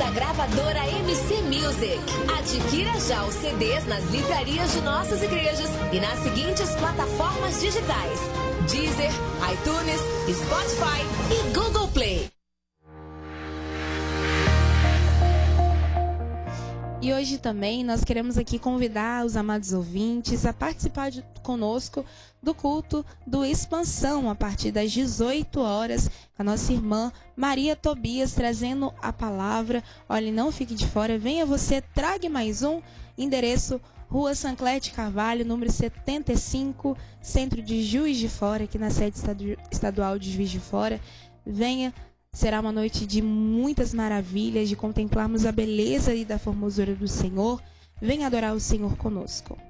da gravadora MC Music. Adquira já os CDs nas livrarias de nossas igrejas e nas seguintes plataformas digitais: Deezer, iTunes, Spotify e Google Play. E hoje também nós queremos aqui convidar os amados ouvintes a participar conosco do culto do Expansão, a partir das 18 horas, com a nossa irmã Maria Tobias, trazendo a palavra. Olha, não fique de fora, venha você, traga mais um. Endereço: Rua Sanclete Carvalho, número 75, centro de Juiz de Fora, aqui na sede estadual de Juiz de Fora. Venha. Será uma noite de muitas maravilhas, de contemplarmos a beleza e da formosura do Senhor. Venha adorar o Senhor conosco.